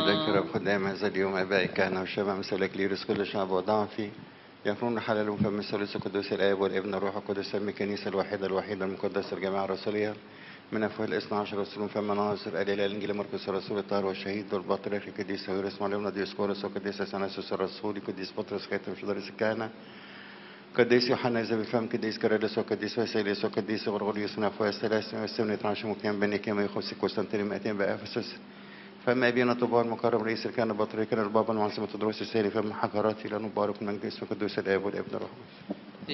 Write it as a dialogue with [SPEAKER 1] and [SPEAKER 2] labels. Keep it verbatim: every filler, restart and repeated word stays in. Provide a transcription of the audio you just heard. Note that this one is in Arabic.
[SPEAKER 1] يدك رب خدام هذا اليوم ابائي كهنه وشباب مسلك ليرس كل شعب وضعن فيه يفرون حلال فم الثالوث القدوس الاب والابن الروح القدس سمي الكنيسه الواحده الوحيده المقدسه الجماعه الرسوليه من افواه الاثنى عشر رسول فم ناصر الى الانجيل مرقس الرسول الطاهر والشهيد والبطريرك القديس هيرس معلمنا ديوسكورس وقديس اثناسيوس الرسول قديس بطرس خاتم شدرس الكهنه قديس يوحنا إذا بفم قديس كارلس وقديس واسيليس وقديس غرغوريوس من أفواه الثلاثة والسمنة اتناشر مكان بني كما يخص قسطنطين مئتين بأفسس فما أبينا طبار مقرب رئيس الكهنة بطريرك البابا المعصم تدرس السيري فم حجراتي لنبارك من جسم قدوس الآب والابن الروح